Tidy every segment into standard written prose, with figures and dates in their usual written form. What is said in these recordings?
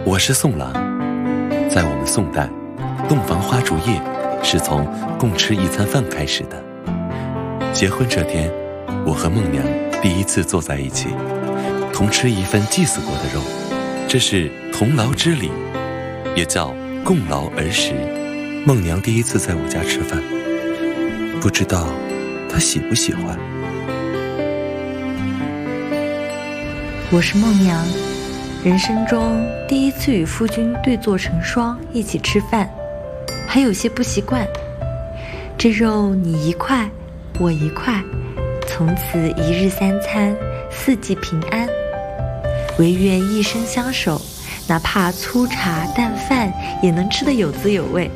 我是宋郎。在我们宋代，洞房花烛夜是从共吃一餐饭开始的。结婚这天，我和孟娘第一次坐在一起，同吃一份祭祀过的肉，这是同劳之礼，也叫共劳而食。孟娘第一次在我家吃饭，不知道她喜不喜欢。 我是孟娘，人生中第一次与夫君对坐成双一起吃饭，还有些不习惯。这肉你一块，我一块，从此一日三餐，四季平安。唯愿一生相守，哪怕粗茶淡饭也能吃得有滋有味。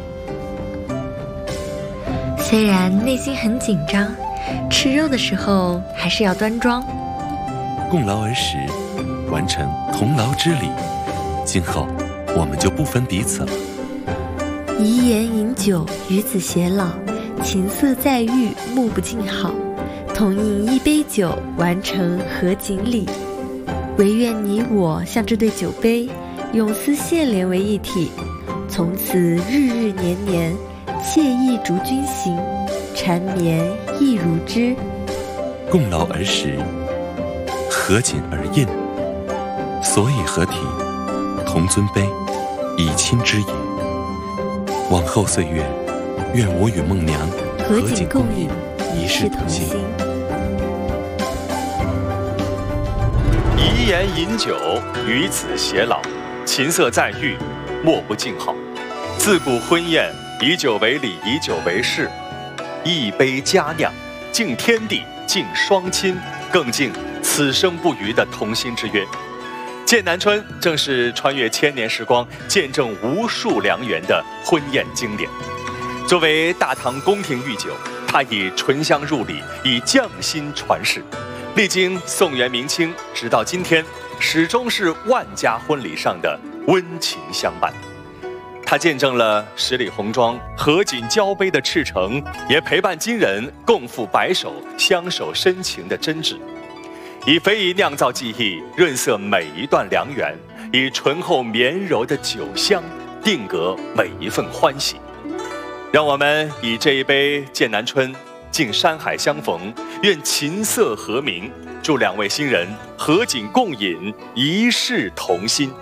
虽然内心很紧张，吃肉的时候还是要端庄。 共劳而食，完成同劳之礼，今后我们就不分彼此了。 颐言饮酒，与子偕老，琴瑟在御，目不尽好。同饮一杯酒，完成合卺礼。唯愿你我像这对酒杯，永丝线连为一体，从此日日年年，惬意逐君行，缠绵亦如织。 共劳而食，合卺而饮，所以合体，同尊卑，以亲之也。往后岁月，愿我与孟娘合卺共饮， 一世同心。 颐言饮酒，与子偕老，琴瑟在御，莫不静好。自古婚宴，以酒为礼，以酒为誓。一杯佳酿，敬天地，敬双亲，更敬此生不渝的同心之约。剑南春正是穿越千年时光，见证无数良缘的婚宴经典。作为大唐宫廷御酒，它以醇香入礼，以匠心传世。历经宋元明清，直到今天，始终是万家婚礼上的温情相伴。它见证了十里红妆、合卺交杯的赤诚，也陪伴今人共赴白首、相守深情的真挚。以非遗酿造技艺，润色每一段良缘；以醇厚绵柔的酒香，定格每一份欢喜。让我们以这一杯剑南春，敬山海相逢，愿琴瑟和鸣，祝两位新人合卺共饮，一世同心。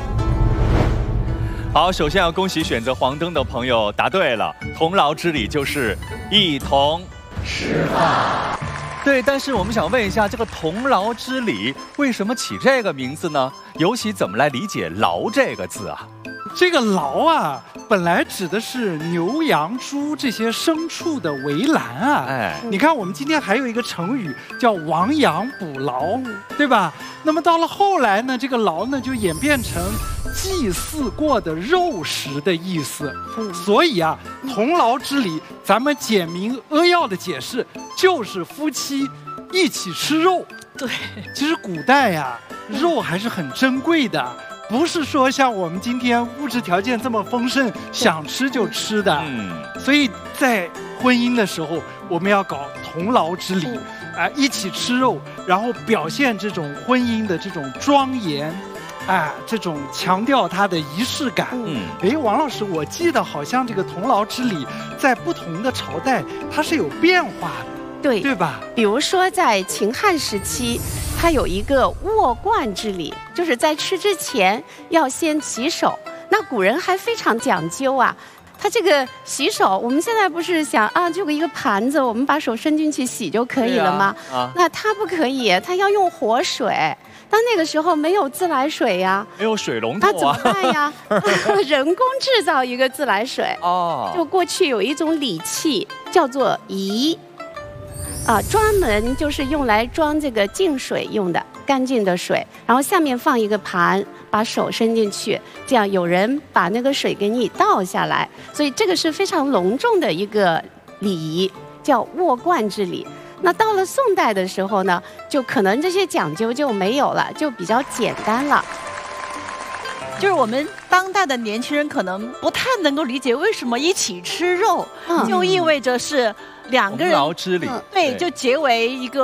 好，首先要恭喜选择黄灯的朋友答对了，同劳之礼就是一同吃饭。对，但是我们想问一下，这个同劳之礼为什么起这个名字呢？尤其怎么来理解劳这个字啊？ 这个劳啊，本来指的是牛羊猪这些牲畜的围栏啊。哎，你看我们今天还有一个成语叫亡羊补牢，对吧？那么到了后来呢，这个劳呢就演变成祭祀过的肉食的意思。所以啊，同劳之礼，咱们简明扼要的解释，就是夫妻一起吃肉。对，其实古代呀，肉还是很珍贵的。不是说像我们今天物质条件这么丰盛，想吃就吃的。所以在婚姻的时候，我们要搞同劳之礼，一起吃肉，然后表现这种婚姻的这种庄严，这种强调它的仪式感。王老师，我记得好像这个同劳之礼在不同的朝代它是有变化的，对吧？ 比如说在秦汉时期，它有一个握冠之礼，就是在吃之前要先洗手。那古人还非常讲究啊，他这个洗手，我们现在不是想啊，就一个盘子，我们把手伸进去洗就可以了吗？那他不可以，他要用活水。但那个时候没有自来水呀， 没有水龙头啊， 怎么办呀？人工制造一个自来水。就过去有一种礼器叫做仪。专门就是用来装这个净水用的，干净的水，然后下面放一个盘，把手伸进去，这样有人把那个水给你倒下来，所以这个是非常隆重的一个礼仪，叫握冠之礼。那到了宋代的时候呢，就可能这些讲究就没有了，就比较简单了。 就是我们当代的年轻人可能不太能够理解，为什么一起吃肉就意味着是两个人同劳之礼， 对，就结为一个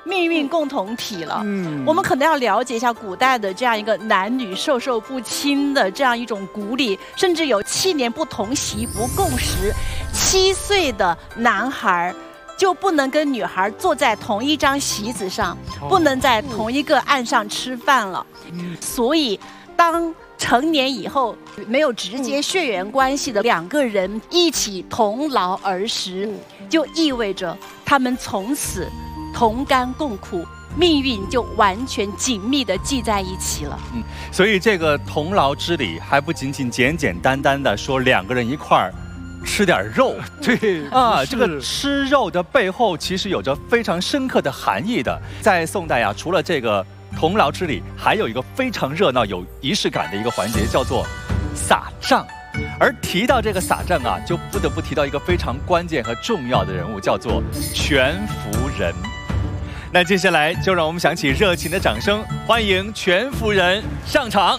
命运共同体了。我们可能要了解一下古代的这样一个男女授受不亲的这样一种古礼，甚至有7年不同席不共食，7岁的男孩就不能跟女孩坐在同一张席子上，不能在同一个案上吃饭了。所以当成年以后没有直接血缘关系的2个人一起同牢而食，就意味着他们从此同甘共苦，命运就完全紧密地系在一起了。 所以这个同牢之礼还不仅仅简简单单的说2个人一块儿吃点肉， 对啊，这个吃肉的背后其实有着非常深刻的含义的。在宋代啊，除了这个同牢之礼，还有一个非常热闹、有仪式感的一个环节，叫做撒帐。而提到这个撒帐啊，就不得不提到一个非常关键和重要的人物，叫做全福人。那接下来就让我们响起热情的掌声，欢迎全福人上场。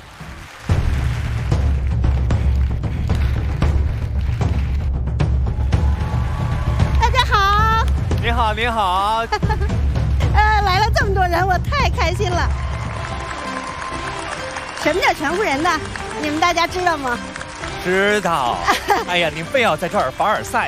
大家好。 你好，你好。 来了这么多人，我太开心了。什么叫全福人呢？你们大家知道吗？ 知道。哎呀，您非要在这儿凡尔赛。